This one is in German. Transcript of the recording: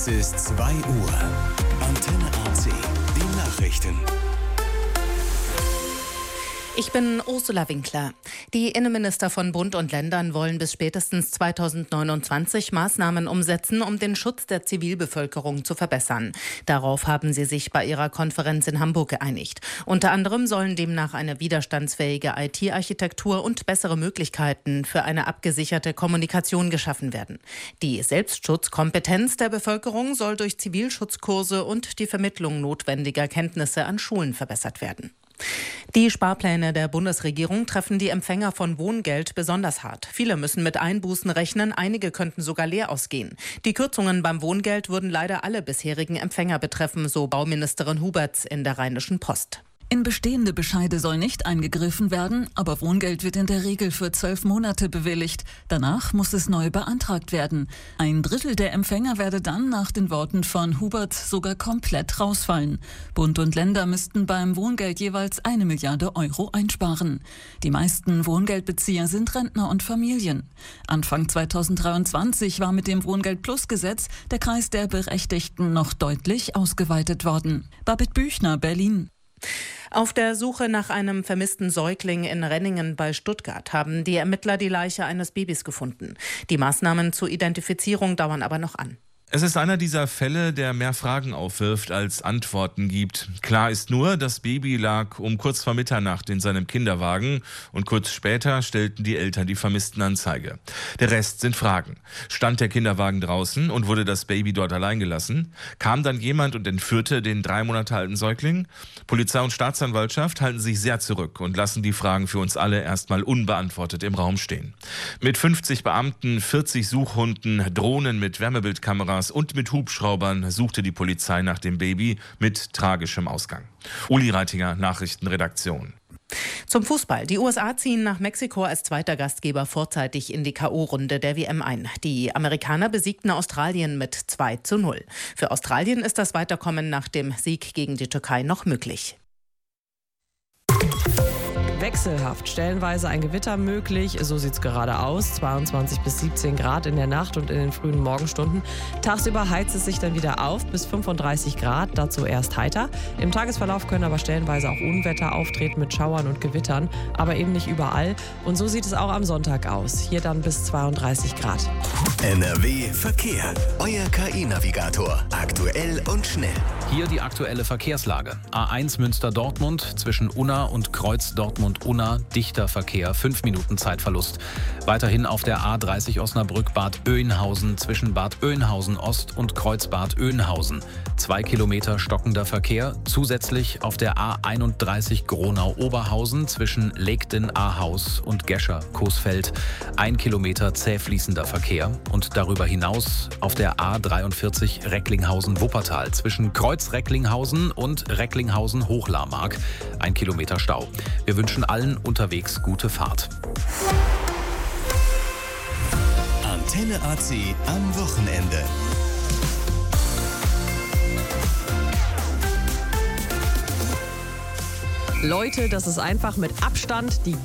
Es ist 2 Uhr. Antenne AC. Die Nachrichten. Ich bin Ursula Winkler. Die Innenminister von Bund und Ländern wollen bis spätestens 2029 Maßnahmen umsetzen, um den Schutz der Zivilbevölkerung zu verbessern. Darauf haben sie sich bei ihrer Konferenz in Hamburg geeinigt. Unter anderem sollen demnach eine widerstandsfähige IT-Architektur und bessere Möglichkeiten für eine abgesicherte Kommunikation geschaffen werden. Die Selbstschutzkompetenz der Bevölkerung soll durch Zivilschutzkurse und die Vermittlung notwendiger Kenntnisse an Schulen verbessert werden. Die Sparpläne der Bundesregierung treffen die Empfänger von Wohngeld besonders hart. Viele müssen mit Einbußen rechnen, einige könnten sogar leer ausgehen. Die Kürzungen beim Wohngeld würden leider alle bisherigen Empfänger betreffen, so Bauministerin Huberts in der Rheinischen Post. In bestehende Bescheide soll nicht eingegriffen werden, aber Wohngeld wird in der Regel für 12 Monate bewilligt. Danach muss es neu beantragt werden. 1/3 der Empfänger werde dann nach den Worten von Hubert sogar komplett rausfallen. Bund und Länder müssten beim Wohngeld jeweils 1 Milliarde Euro einsparen. Die meisten Wohngeldbezieher sind Rentner und Familien. Anfang 2023 war mit dem Wohngeld-Plus-Gesetz der Kreis der Berechtigten noch deutlich ausgeweitet worden. Babette Büchner, Berlin. Auf der Suche nach einem vermissten Säugling in Renningen bei Stuttgart haben die Ermittler die Leiche eines Babys gefunden. Die Maßnahmen zur Identifizierung dauern aber noch an. Es ist einer dieser Fälle, der mehr Fragen aufwirft als Antworten gibt. Klar ist nur, das Baby lag um kurz vor Mitternacht in seinem Kinderwagen und kurz später stellten die Eltern die Vermisstenanzeige. Der Rest sind Fragen. Stand der Kinderwagen draußen und wurde das Baby dort allein gelassen? Kam dann jemand und entführte den 3 Monate alten Säugling? Polizei und Staatsanwaltschaft halten sich sehr zurück und lassen die Fragen für uns alle erstmal unbeantwortet im Raum stehen. Mit 50 Beamten, 40 Suchhunden, Drohnen mit Wärmebildkameras und mit Hubschraubern suchte die Polizei nach dem Baby mit tragischem Ausgang. Uli Reitinger, Nachrichtenredaktion. Zum Fußball. Die USA ziehen nach Mexiko als zweiter Gastgeber vorzeitig in die K.O.-Runde der WM ein. Die Amerikaner besiegten Australien mit 2:0. Für Australien ist das Weiterkommen nach dem Sieg gegen die Türkei noch möglich. Wechselhaft, stellenweise ein Gewitter möglich, so sieht es gerade aus, 22 bis 17 Grad in der Nacht und in den frühen Morgenstunden. Tagsüber heizt es sich dann wieder auf bis 35 Grad, dazu erst heiter. Im Tagesverlauf können aber stellenweise auch Unwetter auftreten mit Schauern und Gewittern, aber eben nicht überall. Und so sieht es auch am Sonntag aus, hier dann bis 32 Grad. NRW Verkehr, euer KI-Navigator, aktuell und schnell. Hier die aktuelle Verkehrslage. A1 Münster-Dortmund zwischen Unna und Kreuz Dortmund-Unna, dichter Verkehr, 5 Minuten Zeitverlust. Weiterhin auf der A30 Osnabrück-Bad Oeynhausen zwischen Bad Oeynhausen-Ost und Kreuz Bad Oeynhausen. 2 Kilometer stockender Verkehr. Zusätzlich auf der A31 Gronau-Oberhausen zwischen Legden-Ahaus und Gescher-Coesfeld. 1 Kilometer zäh fließender Verkehr. Und darüber hinaus auf der A43 Recklinghausen-Wuppertal zwischen Kreuz-Recklinghausen und Recklinghausen-Hochlarmark. 1 Kilometer Stau. Wir wünschen allen unterwegs gute Fahrt. Antenne AC am Wochenende. Leute, das ist einfach mit Abstand die